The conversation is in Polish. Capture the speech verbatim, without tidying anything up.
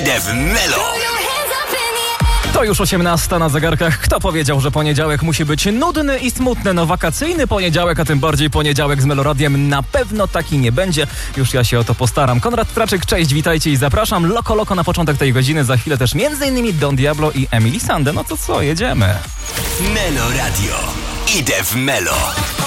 Idę w Melo. To już osiemnasta na zegarkach. Kto powiedział, że poniedziałek musi być nudny i smutny? No wakacyjny poniedziałek, a tym bardziej poniedziałek z Meloradiem na pewno taki nie będzie. Już ja się o to postaram. Konrad Traczyk, cześć, witajcie i zapraszam. Loko Loko na początek tej godziny. Za chwilę też między innymi Don Diablo i Emily Sandé. No to co, jedziemy. Melo Radio. Idę w Melo.